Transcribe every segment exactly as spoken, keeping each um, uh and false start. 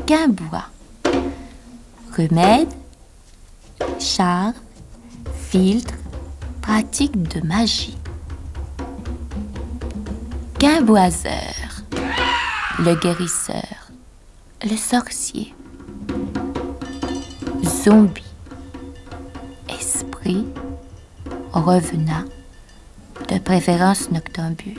Quimbois. Remède, charme, filtre, pratique de magie. Quimboiseur, le guérisseur, le sorcier. Zombie, esprit, revenant, de préférence noctambule.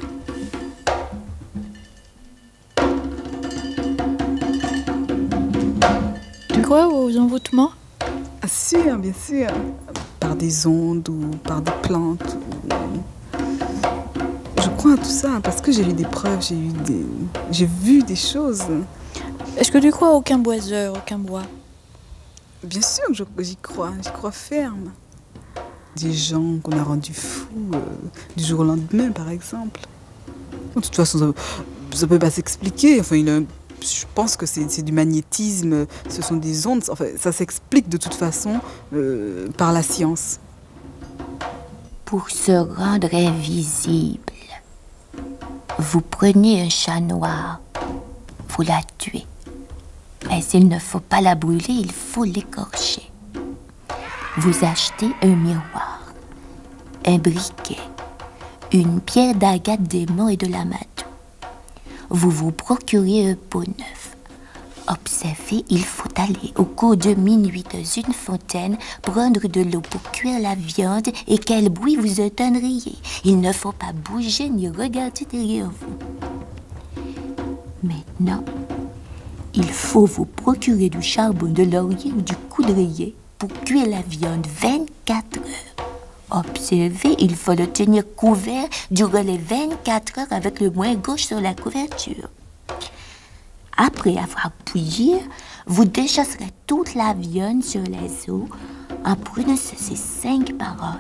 Tu crois aux envoûtements? Ah, sûr, bien sûr. Par des ondes ou par des plantes. Ou... Je crois à tout ça parce que j'ai eu des preuves, j'ai eu des... j'ai vu des choses. Est-ce que tu crois au quimboiseur, au quimbois? Bien sûr que j'y crois, j'y crois ferme. Des gens qu'on a rendus fous euh, du jour au lendemain, par exemple. De toute façon, ça ne peut pas s'expliquer. Enfin, il a, je pense que c'est, c'est du magnétisme, ce sont des ondes. Enfin, ça s'explique de toute façon euh, par la science. Pour se rendre invisible, vous prenez un chat noir, vous la tuez. Mais il ne faut pas la brûler, il faut l'écorcher. Vous achetez un miroir, un briquet, une pierre d'agate d'aimant et de l'amadou. Vous vous procurez un pot neuf. Observez, il faut aller au cours de minuit dans une fontaine, prendre de l'eau pour cuire la viande et quel bruit vous entendriez. Il ne faut pas bouger ni regarder derrière vous. Maintenant, il faut vous procurer du charbon de laurier ou du coudrier pour cuire la viande vingt-quatre heures. Observez, il faut le tenir couvert durant les vingt-quatre heures avec le moins gauche sur la couverture. Après avoir bouilli, vous déchasserez toute la viande sur les os en prononçant ces cinq paroles.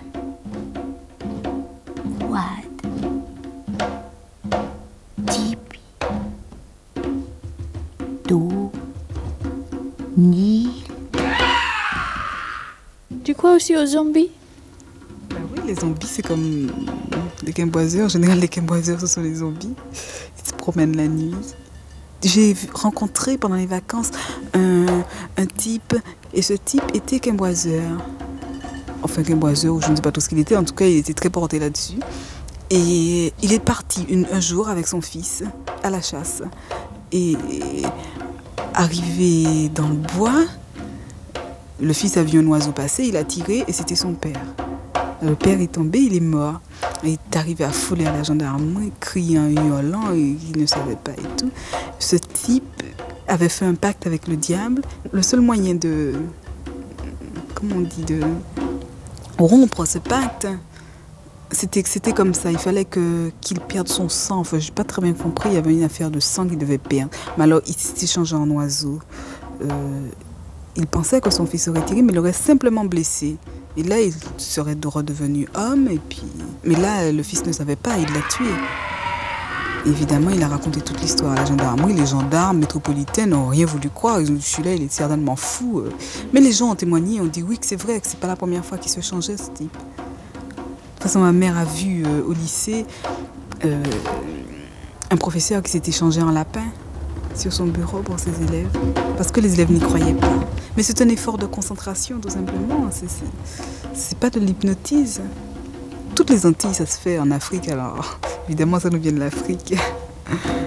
Wad, tipi, do, Nil. Tu crois aussi aux zombies? Ben oui, les zombies, c'est comme les quimboiseurs. En général, les quimboiseurs, ce sont les zombies. Ils se promènent la nuit. J'ai rencontré pendant les vacances un, un type, et ce type était quimboiseur. Enfin, quimboiseur, ou je ne sais pas tout ce qu'il était, en tout cas, il était très porté là-dessus. Et il est parti une, un jour avec son fils à la chasse. Et arrivé dans le bois, le fils a vu un oiseau passer, il a tiré et c'était son père. Le père est tombé, il est mort. Il est arrivé à affolé à la gendarmerie, criant, hurlant, et il ne savait pas et tout. Ce type avait fait un pacte avec le diable. Le seul moyen de, comment on dit, de rompre ce pacte, c'était, c'était comme ça. Il fallait que, qu'il perde son sang. Enfin, je n'ai pas très bien compris. Il y avait une affaire de sang qu'il devait perdre. Mais alors, il s'est changé en oiseau. Euh, il pensait que son fils aurait tiré, mais il l'aurait simplement blessé. Et là, il serait redevenu homme. Et puis... Mais là, le fils ne savait pas, il l'a tué. Évidemment, il a raconté toute l'histoire à la gendarmerie. Les gendarmes métropolitains n'ont rien voulu croire. Ils ont dit, celui-là, il est certainement fou. Mais les gens ont témoigné, ont dit oui, que c'est vrai, que c'est pas la première fois qu'il se changeait, ce type. De toute façon, ma mère a vu euh, au lycée euh, un professeur qui s'était changé en lapin sur son bureau pour ses élèves. Parce que les élèves n'y croyaient pas. Mais c'est un effort de concentration, tout simplement. C'est, c'est, c'est pas de l'hypnotise. Toutes les Antilles, ça se fait en Afrique, alors évidemment, ça nous vient de l'Afrique.